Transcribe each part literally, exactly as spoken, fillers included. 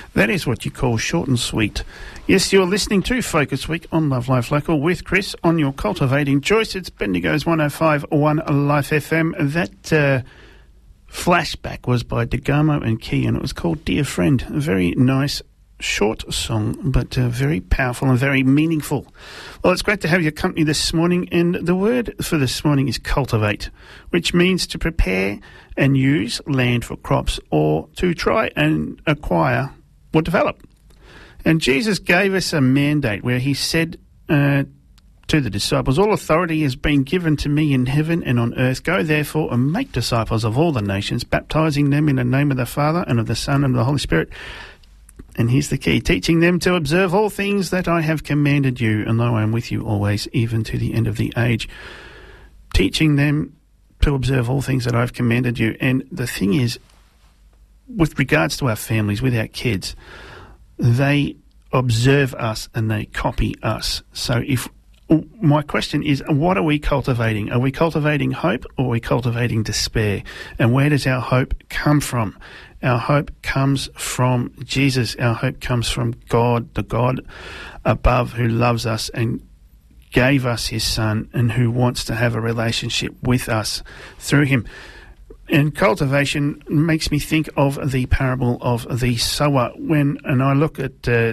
That is what you call short and sweet. Yes, you're listening to Focus Week on Love Life Local with Chris on your Cultivating Choice. It's Bendigo's one oh five point one Life F M. That uh, flashback was by Degamo and Key, and it was called Dear Friend. A very nice, short song, but uh, very powerful and very meaningful. Well, it's great to have your company this morning, and the word for this morning is cultivate, which means to prepare and use land for crops or to try and acquire or develop. And Jesus gave us a mandate where he said uh, to the disciples, all authority has been given to me in heaven and on earth. Go therefore and make disciples of all the nations, baptizing them in the name of the Father and of the Son and of the Holy Spirit. And here's the key, teaching them to observe all things that I have commanded you, and lo, I am with you always, even to the end of the age. Teaching them to observe all things that I've commanded you. And the thing is, with regards to our families, with our kids, they observe us and they copy us. So if my question is, what are we cultivating? Are we cultivating hope or are we cultivating despair? And where does our hope come from? Our hope comes from Jesus. Our hope comes from God, the God above who loves us and gave us his Son and who wants to have a relationship with us through him. And cultivation makes me think of the parable of the sower. When, and I look at uh,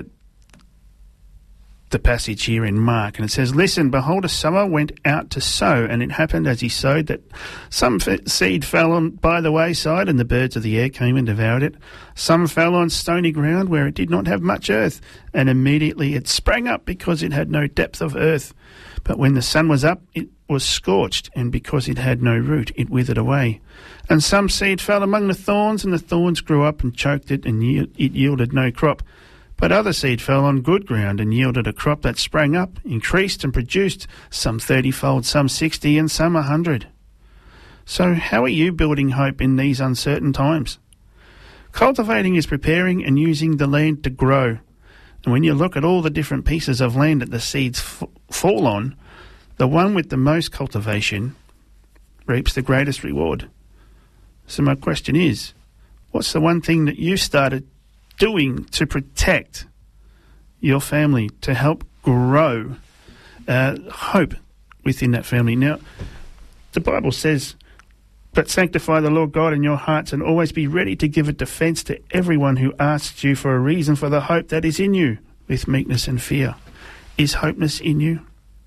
the passage here in Mark, and it says, listen, behold, a sower went out to sow, and it happened as he sowed that some f- seed fell on by the wayside, and the birds of the air came and devoured it. Some fell on stony ground where it did not have much earth, and immediately it sprang up because it had no depth of earth. But when the sun was up, it was scorched, and because it had no root, it withered away. And some seed fell among the thorns, and the thorns grew up and choked it, and it yielded no crop. But other seed fell on good ground and yielded a crop that sprang up, increased and produced some thirty-fold, some sixty, and some a hundred. So how are you building hope in these uncertain times? Cultivating is preparing and using the land to grow. And when you look at all the different pieces of land that the seeds f- fall on, the one with the most cultivation reaps the greatest reward. So my question is, what's the one thing that you started doing to protect your family, to help grow uh, hope within that family? Now, the Bible says, but sanctify the Lord God in your hearts and always be ready to give a defence to everyone who asks you for a reason for the hope that is in you with meekness and fear. Is hopeness in you?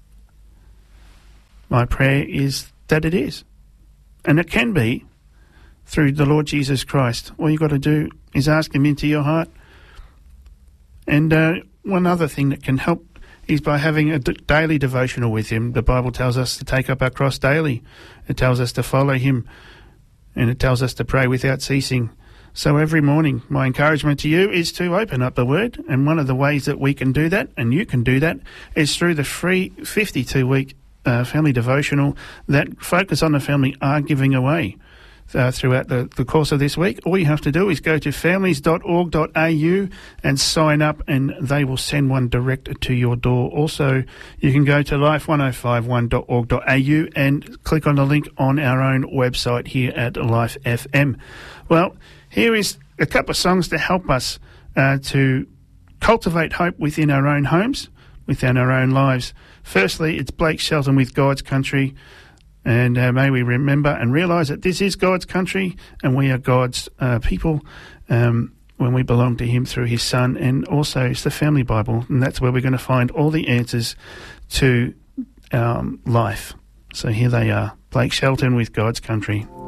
My prayer is that it is. And it can be through the Lord Jesus Christ. All you've got to do is ask him into your heart. And uh, one other thing that can help is by having a d- daily devotional with him. The Bible tells us to take up our cross daily. It tells us to follow him. And it tells us to pray without ceasing. So every morning, my encouragement to you is to open up the Word. And one of the ways that we can do that, and you can do that, is through the free fifty-two week uh, family devotional that Focus on the Family are giving away. Uh, throughout the, the course of this week. All you have to do is go to families dot org dot a u and sign up, and they will send one direct to your door. Also, you can go to life ten fifty-one dot org dot a u and click on the link on our own website here at Life F M. Well, here is a couple of songs to help us uh, to cultivate hope within our own homes, within our own lives. Firstly, it's Blake Shelton with God's Country. And uh, may we remember and realise that this is God's country and we are God's uh, people um, when we belong to him through his Son. And also it's the Family Bible, and that's where we're going to find all the answers to um, life. So here they are, Blake Shelton with God's Country.